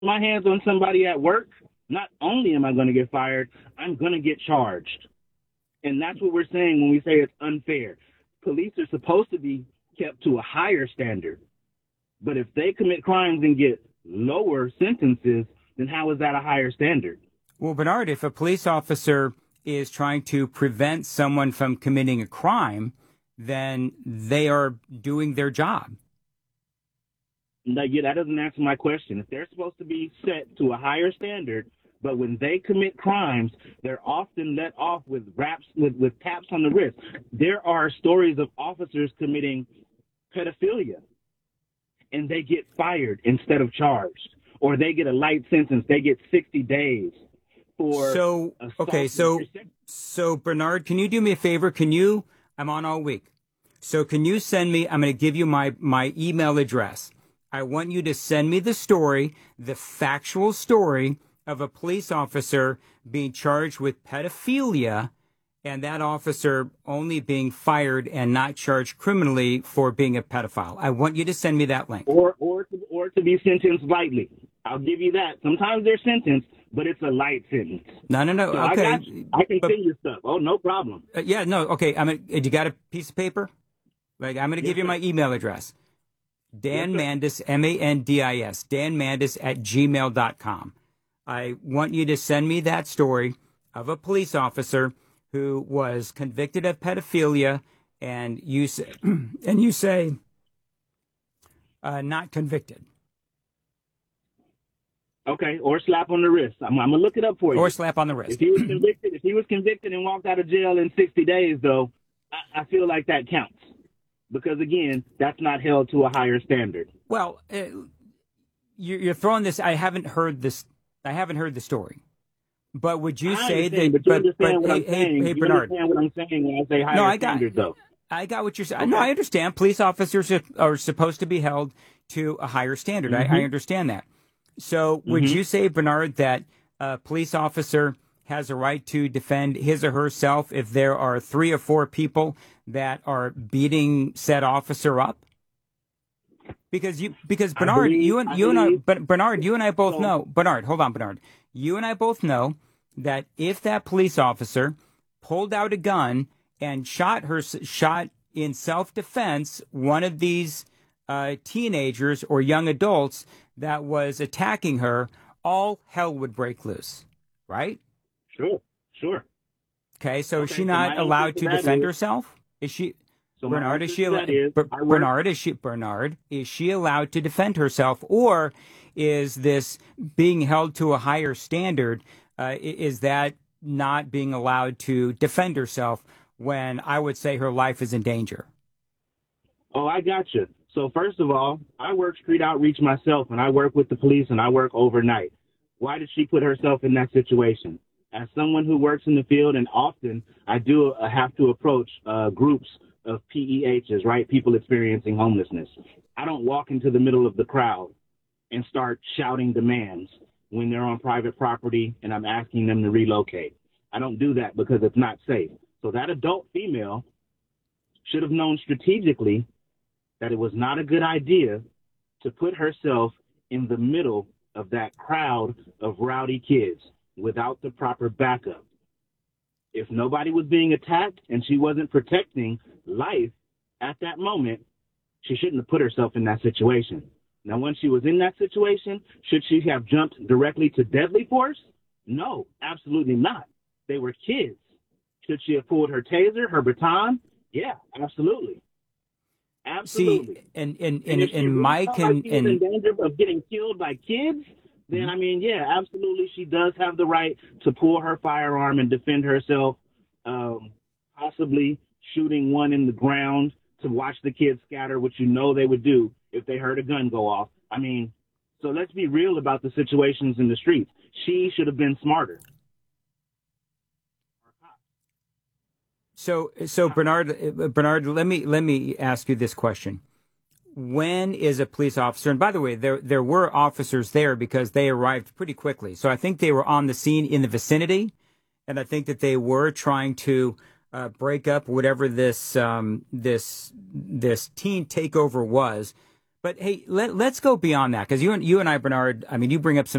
my hands on somebody at work, not only am I going to get fired, I'm going to get charged. And that's what we're saying when we say it's unfair. Police are supposed to be kept to a higher standard. But if they commit crimes and get lower sentences, then how is that a higher standard? Well, Bernard, if a police officer is trying to prevent someone from committing a crime, then they are doing their job. Yeah, that doesn't answer my question. If they're supposed to be set to a higher standard, but when they commit crimes, they're often let off with raps, with taps on the wrist. There are stories of officers committing pedophilia, and they get fired instead of charged, or they get a light sentence. They get 60 days for So, okay, so Bernard, can you do me a favor? I'm on all week. So can you send me, I'm going to give you my email address. I want you to send me the story, the factual story of a police officer being charged with pedophilia and that officer only being fired and not charged criminally for being a pedophile. I want you to send me that link. Or to be sentenced lightly. I'll give you that. Sometimes they're sentenced, but it's a light sentence. No. So Okay. I can send you stuff. Oh, no problem. Yeah, no. Okay. You got a piece of paper? Like, I'm going to give you my email address. Dan Mandis, Mandis, Dan Mandis @gmail.com. I want you to send me that story of a police officer who was convicted of pedophilia, and you say not convicted. Okay, or slap on the wrist. I'm gonna look it up for you. Or slap on the wrist. If he was convicted and walked out of jail in 60 days, though, I feel like that counts. Because, again, that's not held to a higher standard. Well, you're throwing this. I haven't heard this. I haven't heard the story. But would you say that? But you understand what I'm saying. Hey, Bernard. You understand what I'm saying when I say higher standard, though. I got what you're saying. Okay. No, I understand. Police officers are supposed to be held to a higher standard. Mm-hmm. I understand that. So would you say, Bernard, that a police officer has a right to defend his or herself if there are 3 or 4 people that are beating said officer up? Because Bernard, Bernard, you and I both know. Bernard, hold on, Bernard. You and I both know that if that police officer pulled out a gun and shot in self-defense one of these teenagers or young adults that was attacking her, all hell would break loose, right? Sure. Okay, so is she not allowed to defend herself? Is she? Bernard, is she allowed to defend herself, or is this being held to a higher standard? Is that not being allowed to defend herself when I would say her life is in danger? Oh, I got you. So first of all, I work street outreach myself, and I work with the police, and I work overnight. Why did she put herself in that situation? As someone who works in the field, and often I do have to approach groups of PEHs, right? People experiencing homelessness. I don't walk into the middle of the crowd and start shouting demands when they're on private property and I'm asking them to relocate. I don't do that because it's not safe. So that adult female should have known strategically that it was not a good idea to put herself in the middle of that crowd of rowdy kids without the proper backup. If nobody was being attacked and she wasn't protecting life at that moment, she shouldn't have put herself in that situation. Now, when she was in that situation, should she have jumped directly to deadly force? No, absolutely not. They were kids. Should she have pulled her taser, her baton? Yeah, absolutely. Absolutely. See, and Mike and in danger of getting killed by kids, then I mean, yeah, absolutely, she does have the right to pull her firearm and defend herself, possibly shooting one in the ground to watch the kids scatter, which you know they would do if they heard a gun go off. I mean, so let's be real about the situations in the streets. She should have been smarter. So Bernard, let me ask you this question. When is a police officer, and by the way, there were officers there because they arrived pretty quickly. So I think they were on the scene in the vicinity, and I think that they were trying to break up whatever this teen takeover was. But hey, let's go beyond that, because you and I, Bernard, I mean, you bring up some